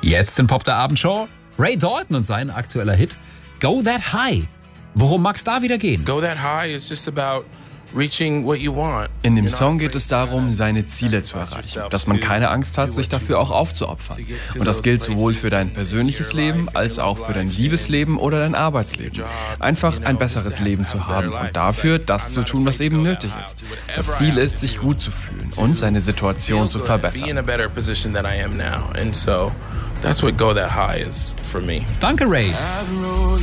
Jetzt in Pop der Abendshow Ray Dalton und sein aktueller Hit Go That High. Worum mag's da wieder gehen? Go That High is just about reaching what you want. In dem Song geht es darum, seine Ziele zu erreichen, dass man keine Angst hat, sich dafür auch aufzuopfern. Und das gilt sowohl für dein persönliches Leben als auch für dein Liebesleben oder dein Arbeitsleben. Einfach ein besseres Leben zu haben und dafür das zu tun, was eben nötig ist. Das Ziel ist, sich gut zu fühlen und seine Situation zu verbessern. That's what Go That High is for me. Danke, Ray.